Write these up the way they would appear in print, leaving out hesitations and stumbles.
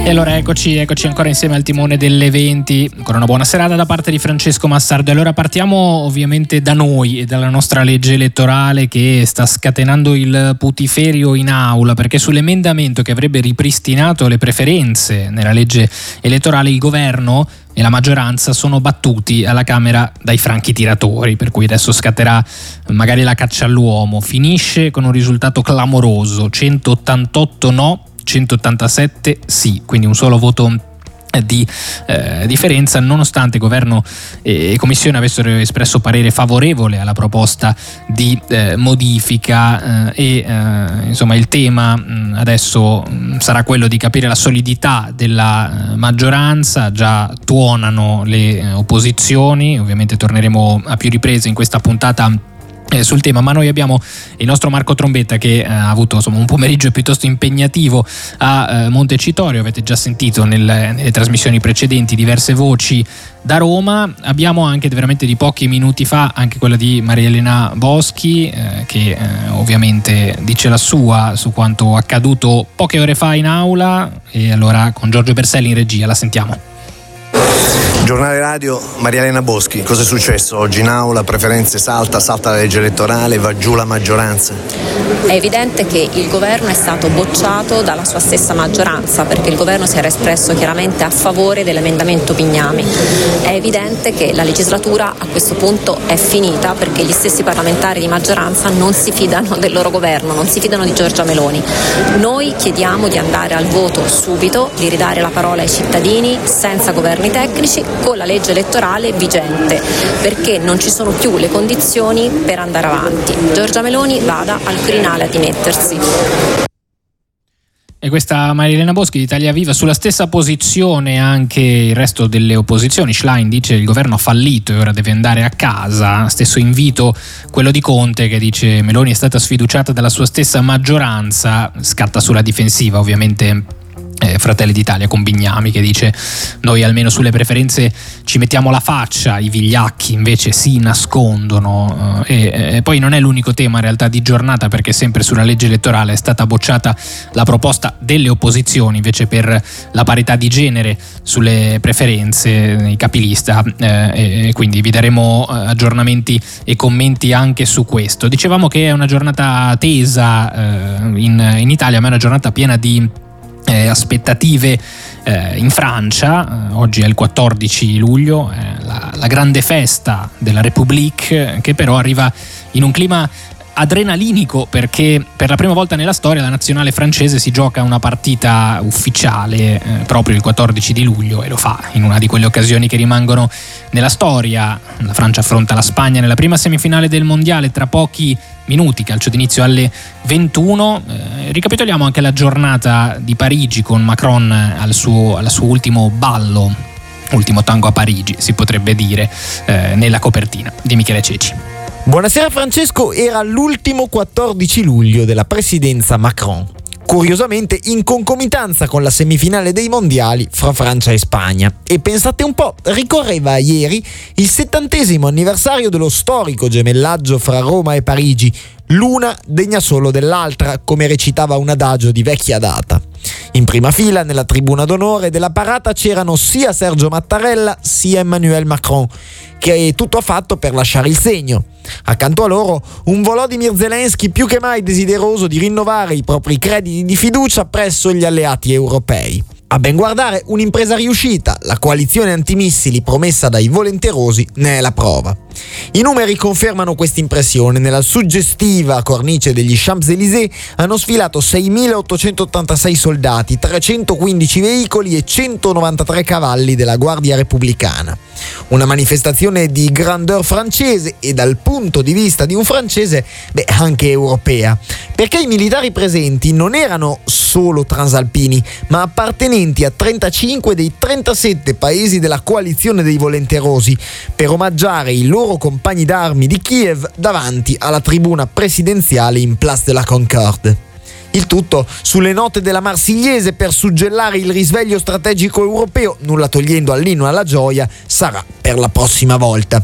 E allora eccoci ancora insieme al timone delle 20, ancora una buona serata da parte di Francesco Massardo. Allora partiamo ovviamente da noi e dalla nostra legge elettorale che sta scatenando il putiferio in aula, perché sull'emendamento che avrebbe ripristinato le preferenze nella legge elettorale il governo e la maggioranza sono battuti alla Camera dai franchi tiratori, per cui adesso scatterà magari la caccia all'uomo. Finisce con un risultato clamoroso, 188 no, 187 sì, quindi un solo voto di differenza, nonostante governo e commissione avessero espresso parere favorevole alla proposta di modifica insomma il tema adesso sarà quello di capire la solidità della maggioranza. Già tuonano le opposizioni, ovviamente torneremo a più riprese in questa puntata sul tema, ma noi abbiamo il nostro Marco Trombetta che ha avuto un pomeriggio piuttosto impegnativo a Montecitorio. Avete già sentito nelle trasmissioni precedenti diverse voci da Roma. Abbiamo anche veramente di pochi minuti fa anche quella di Maria Elena Boschi che ovviamente dice la sua su quanto accaduto poche ore fa in aula, e allora con Giorgio Berselli in regia la sentiamo. Giornale radio, Maria Elena Boschi. Cosa è successo oggi in aula? Preferenze salta la legge elettorale, va giù la maggioranza? È evidente che il governo è stato bocciato dalla sua stessa maggioranza, perché il governo si era espresso chiaramente a favore dell'emendamento Bignami. È evidente che la legislatura a questo punto è finita, perché gli stessi parlamentari di maggioranza non si fidano del loro governo, non si fidano di Giorgia Meloni. Noi chiediamo di andare al voto subito, di ridare la parola ai cittadini senza governi tecnici, con la legge elettorale vigente, perché non ci sono più le condizioni per andare avanti. Giorgia Meloni vada al Quirinale a dimettersi. E questa Maria Elena Boschi di Italia Viva. Sulla stessa posizione anche il resto delle opposizioni. Schlein dice il governo ha fallito e ora deve andare a casa. Stesso invito quello di Conte, che dice Meloni è stata sfiduciata dalla sua stessa maggioranza, scatta sulla difensiva ovviamente Fratelli d'Italia con Bignami, che dice noi almeno sulle preferenze ci mettiamo la faccia, i vigliacchi invece si nascondono. E poi non è l'unico tema in realtà di giornata, perché sempre sulla legge elettorale è stata bocciata la proposta delle opposizioni invece per la parità di genere sulle preferenze nei capilista, e quindi vi daremo aggiornamenti e commenti anche su questo. Dicevamo che è una giornata tesa in Italia, ma è una giornata piena di aspettative in Francia. Oggi è il 14 luglio, la grande festa della République, che però arriva in un clima adrenalinico, perché per la prima volta nella storia la nazionale francese si gioca una partita ufficiale proprio il 14 di luglio, e lo fa in una di quelle occasioni che rimangono nella storia. La Francia affronta la Spagna nella prima semifinale del mondiale tra pochi minuti, calcio d'inizio alle 21. Ricapitoliamo anche la giornata di Parigi con Macron al suo ultimo ballo, ultimo tango a Parigi si potrebbe dire, nella copertina di Michele Ceci. Buonasera Francesco, era l'ultimo 14 luglio della presidenza Macron, curiosamente in concomitanza con la semifinale dei mondiali fra Francia e Spagna. E pensate un po', ricorreva ieri il 70° anniversario dello storico gemellaggio fra Roma e Parigi, l'una degna solo dell'altra, come recitava un adagio di vecchia data. In prima fila, nella tribuna d'onore della parata, c'erano sia Sergio Mattarella sia Emmanuel Macron, che tutto ha fatto per lasciare il segno. Accanto a loro un Volodymyr Zelensky più che mai desideroso di rinnovare i propri crediti di fiducia presso gli alleati europei. A ben guardare un'impresa riuscita, la coalizione antimissili promessa dai volenterosi ne è la prova. I numeri confermano questa impressione. Nella suggestiva cornice degli Champs-Élysées hanno sfilato 6.886 soldati, 315 veicoli e 193 cavalli della Guardia Repubblicana. Una manifestazione di grandeur francese e dal punto di vista di un francese, anche europea, perché i militari presenti non erano solo transalpini, ma appartenenti a 35 dei 37 paesi della coalizione dei volenterosi, per omaggiare i loro compagni d'armi di Kiev davanti alla tribuna presidenziale in Place de la Concorde. Il tutto sulle note della Marsigliese per suggellare il risveglio strategico europeo, nulla togliendo all'inno e alla gioia, sarà per la prossima volta.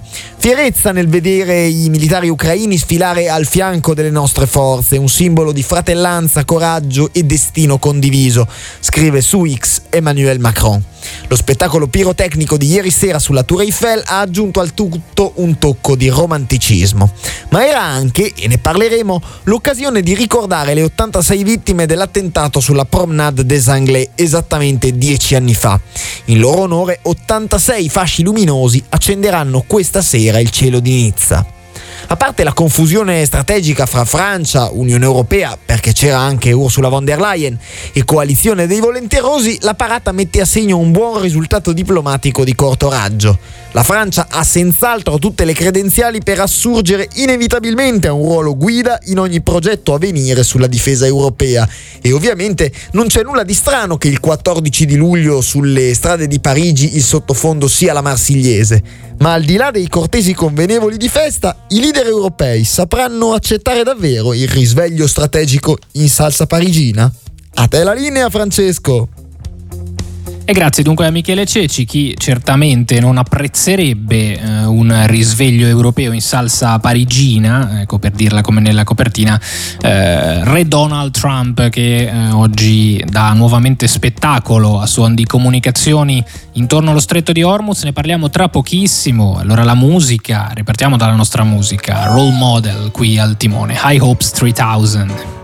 Fierezza nel vedere i militari ucraini sfilare al fianco delle nostre forze, un simbolo di fratellanza, coraggio e destino condiviso, scrive su X Emmanuel Macron. Lo spettacolo pirotecnico di ieri sera sulla Tour Eiffel ha aggiunto al tutto un tocco di romanticismo. Ma era anche, e ne parleremo, l'occasione di ricordare le 86 vittime dell'attentato sulla Promenade des Anglais esattamente 10 anni fa. In loro onore 86 fasci luminosi accenderanno questa sera il cielo di Nizza. A parte la confusione strategica fra Francia, Unione Europea, perché c'era anche Ursula von der Leyen, e coalizione dei volenterosi, la parata mette a segno un buon risultato diplomatico di corto raggio. La Francia ha senz'altro tutte le credenziali per assurgere inevitabilmente a un ruolo guida in ogni progetto a venire sulla difesa europea, e ovviamente non c'è nulla di strano che il 14 di luglio sulle strade di Parigi il sottofondo sia la Marsigliese. Ma al di là dei cortesi convenevoli di festa, i leader europei sapranno accettare davvero il risveglio strategico in salsa parigina? A te la linea, Francesco! E grazie dunque a Michele Ceci. Chi certamente non apprezzerebbe un risveglio europeo in salsa parigina, ecco, per dirla come nella copertina, Re Donald Trump, che oggi dà nuovamente spettacolo a suon di comunicazioni intorno allo stretto di Hormuz. Ne parliamo tra pochissimo. Allora la musica, ripartiamo dalla nostra musica, Role Model qui al timone, High Hopes 3000.